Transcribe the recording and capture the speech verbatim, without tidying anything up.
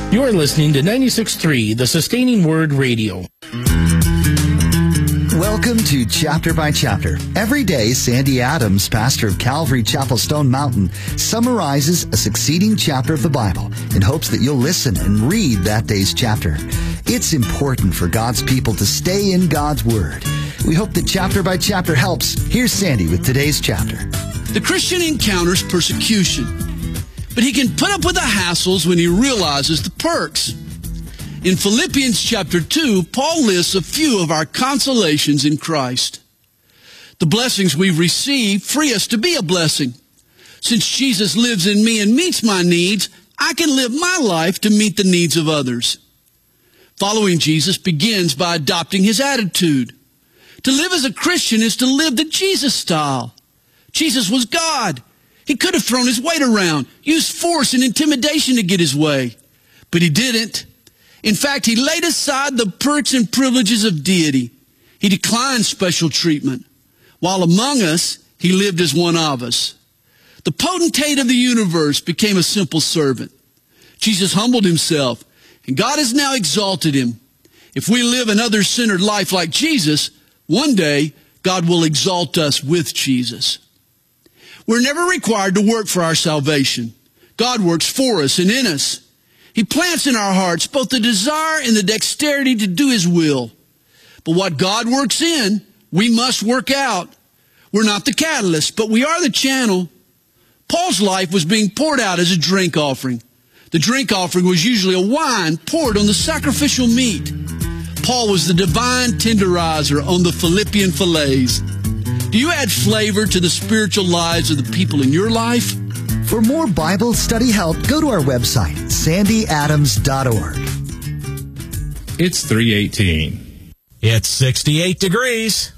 You are listening to ninety-six point three, the Sustaining Word Radio. Welcome to Chapter by Chapter. Every day, Sandy Adams, pastor of Calvary Chapel Stone Mountain, summarizes a succeeding chapter of the Bible in hopes that you'll listen and read that day's chapter. It's important for God's people to stay in God's Word. We hope that Chapter by Chapter helps. Here's Sandy with today's chapter. The Christian encounters persecution, but he can put up with the hassles when he realizes the perks. In Philippians chapter two, Paul lists a few of our consolations in Christ. The blessings we've received free us to be a blessing. Since Jesus lives in me and meets my needs, I can live my life to meet the needs of others. Following Jesus begins by adopting his attitude. To live as a Christian is to live the Jesus style. Jesus was God. He could have thrown his weight around, used force and intimidation to get his way, but he didn't. In fact, he laid aside the perks and privileges of deity. He declined special treatment. While among us, he lived as one of us. The potentate of the universe became a simple servant. Jesus humbled himself, and God has now exalted him. If we live an other-centered life like Jesus, one day God will exalt us with Jesus. We're never required to work for our salvation. God works for us and in us. He plants in our hearts both the desire and the dexterity to do his will. But what God works in, we must work out. We're not the catalyst, but we are the channel. Paul's life was being poured out as a drink offering. The drink offering was usually a wine poured on the sacrificial meat. Paul was the divine tenderizer on the Philippian fillets. Do you add flavor to the spiritual lives of the people in your life? For more Bible study help, go to our website, sandy adams dot org. It's three eighteen. It's sixty-eight degrees.